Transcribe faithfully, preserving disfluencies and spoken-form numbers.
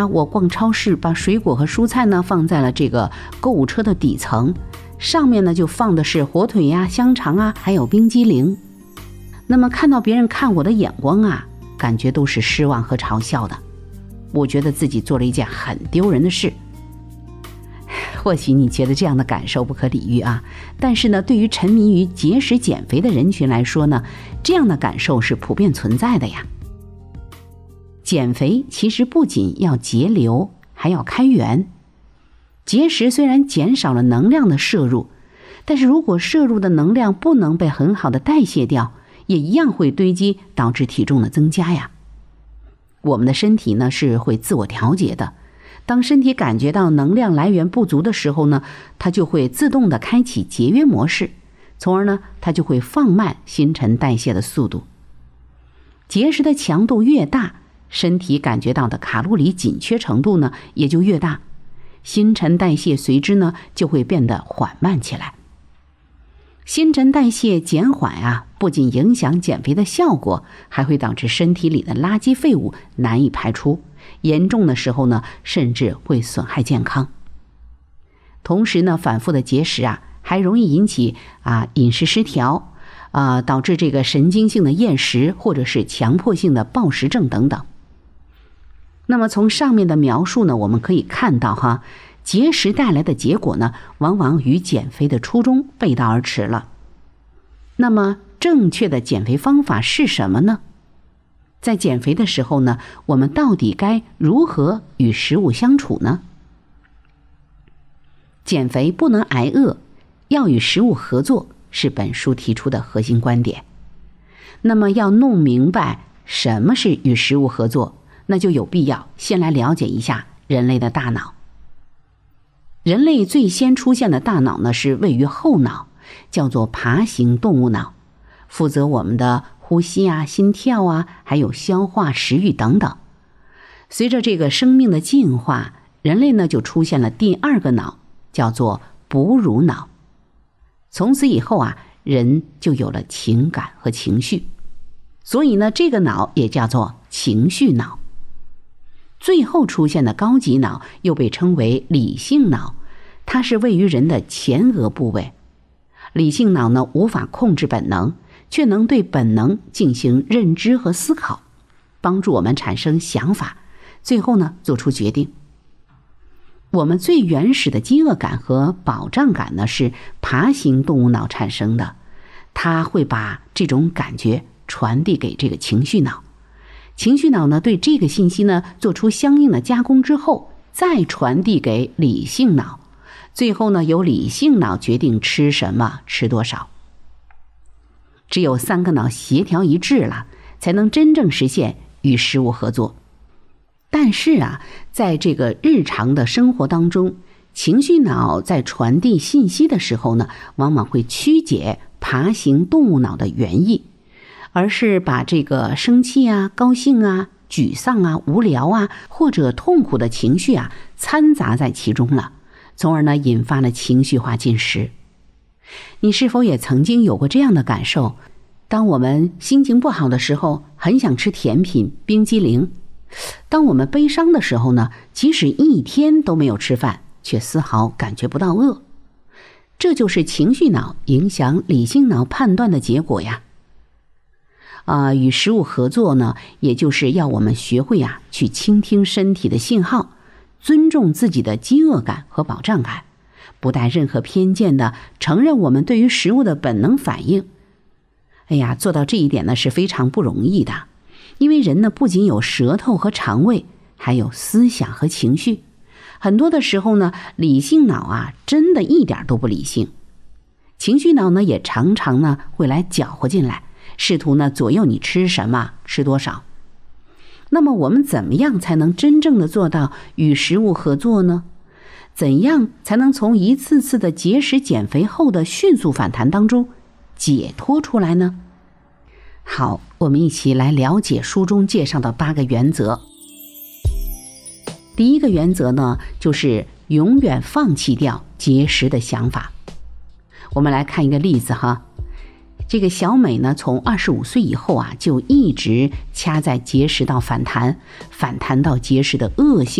啊，我逛超市，把水果和蔬菜呢放在了这个购物车的底层，上面呢就放的是火腿呀、香肠啊，还有冰激凌。那么看到别人看我的眼光啊，感觉都是失望和嘲笑的。我觉得自己做了一件很丢人的事。或许你觉得这样的感受不可理喻啊，但是呢，对于沉迷于节食减肥的人群来说呢，这样的感受是普遍存在的呀。减肥其实不仅要节流，还要开源。节食虽然减少了能量的摄入，但是如果摄入的能量不能被很好的代谢掉，也一样会堆积，导致体重的增加呀。我们的身体呢是会自我调节的，当身体感觉到能量来源不足的时候呢，它就会自动的开启节约模式，从而呢，它就会放慢新陈代谢的速度。节食的强度越大，身体感觉到的卡路里紧缺程度呢也就越大，新陈代谢随之呢就会变得缓慢起来。新陈代谢减缓啊，不仅影响减肥的效果，还会导致身体里的垃圾废物难以排出，严重的时候呢，甚至会损害健康。同时呢，反复的节食啊，还容易引起啊饮食失调，啊导致这个神经性的厌食，或者是强迫性的暴食症等等。那么从上面的描述呢，我们可以看到哈，节食带来的结果呢，往往与减肥的初衷背道而驰了。那么正确的减肥方法是什么呢？在减肥的时候呢，我们到底该如何与食物相处呢？减肥不能挨饿，要与食物合作，是本书提出的核心观点。那么要弄明白什么是与食物合作，那就有必要先来了解一下人类的大脑。人类最先出现的大脑呢，是位于后脑，叫做爬行动物脑，负责我们的呼吸啊、心跳啊，还有消化、食欲等等。随着这个生命的进化，人类呢就出现了第二个脑，叫做哺乳脑。从此以后啊，人就有了情感和情绪，所以呢，这个脑也叫做情绪脑。最后出现的高级脑又被称为理性脑，它是位于人的前额部位。理性脑呢，无法控制本能，却能对本能进行认知和思考，帮助我们产生想法，最后呢，做出决定。我们最原始的饥饿感和饱胀感呢，是爬行动物脑产生的，它会把这种感觉传递给这个情绪脑。情绪脑呢，对这个信息呢做出相应的加工之后，再传递给理性脑，最后呢由理性脑决定吃什么、吃多少。只有三个脑协调一致了，才能真正实现与食物合作。但是啊，在这个日常的生活当中，情绪脑在传递信息的时候呢，往往会曲解爬行动物脑的原意，而是把这个生气啊、高兴啊、沮丧啊、无聊啊或者痛苦的情绪啊掺杂在其中了，从而呢引发了情绪化进食。你是否也曾经有过这样的感受？当我们心情不好的时候，很想吃甜品、冰激凌；当我们悲伤的时候呢，即使一天都没有吃饭，却丝毫感觉不到饿。这就是情绪脑影响理性脑判断的结果呀。啊、呃，与食物合作呢，也就是要我们学会啊，去倾听身体的信号，尊重自己的饥饿感和饱胀感，不带任何偏见的承认我们对于食物的本能反应。哎呀，做到这一点呢是非常不容易的，因为人呢不仅有舌头和肠胃，还有思想和情绪。很多的时候呢，理性脑啊真的一点都不理性，情绪脑呢也常常呢会来搅和进来，试图呢左右你吃什么、吃多少。那么我们怎么样才能真正的做到与食物合作呢？怎样才能从一次次的节食减肥后的迅速反弹当中解脱出来呢？好，我们一起来了解书中介绍的八个原则。第一个原则呢，就是永远放弃掉节食的想法。我们来看一个例子哈。这个小美呢，从二十五岁以后啊，就一直掐在节食到反弹，反弹到节食的恶性